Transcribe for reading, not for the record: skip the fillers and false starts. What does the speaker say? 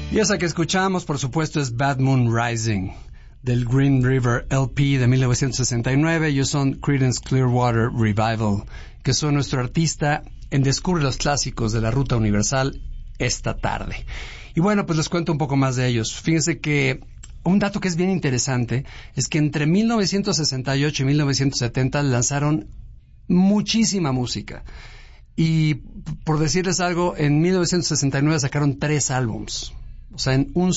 Y esa que escuchamos, por supuesto, es Bad Moon Rising, del Green River LP de 1969. Ellos son Creedence Clearwater Revival, que son nuestro artista en Descubre los Clásicos de la Ruta Universal esta tarde. Y bueno, pues les cuento un poco más de ellos. Fíjense que un dato que es bien interesante es que entre 1968 y 1970 lanzaron muchísima música. Y por decirles algo, en 1969 sacaron 3 álbums. O sea, en un